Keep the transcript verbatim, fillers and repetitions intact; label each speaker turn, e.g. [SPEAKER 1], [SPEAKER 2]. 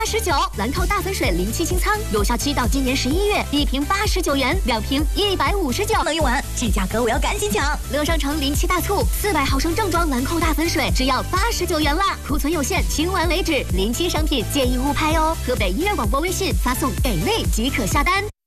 [SPEAKER 1] 八十九，兰蔻大粉水零七清仓，有效期到今年十一月，一瓶八十九元，两瓶一百五十九，能用完，这价格我要赶紧抢！乐商城零七大促，四百毫升正装兰蔻大粉水只要八十九元啦，库存有限，清完为止，临期商品建议勿拍哦。河北音乐广播微信发送“给力”即可下单。